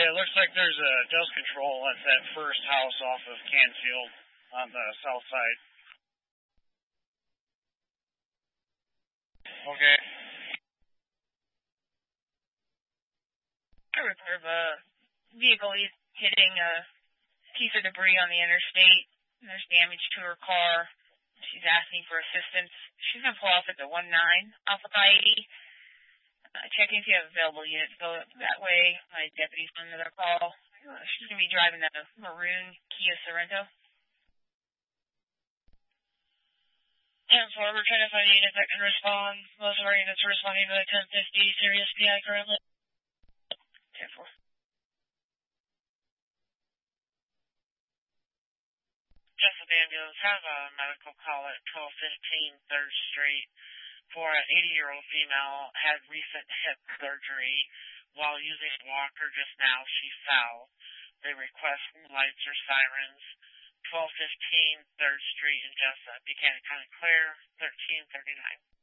Yeah, it looks like there's a dust control at that first house off of Canfield on the south side. Okay. A report of a vehicle hitting a piece of debris on the interstate. There's damage to her car. She's asking for assistance. She's going to pull off at the 1-9 off of I-80. Checking if you have available units go that way. My deputy's on another call. She's going to be driving the maroon Kia Sorento. 10-4, we're trying to find a unit that can respond. Most of our units are responding to the 1050 Sirius PI currently. 10-4. Jessup Ambulance, have a medical call at 1215 3rd Street for an 80-year-old female, had recent hip surgery. While using a walker just now, she fell. They request lights or sirens. 1215 3rd Street in Jessup. Buchanan County Clear, 1339.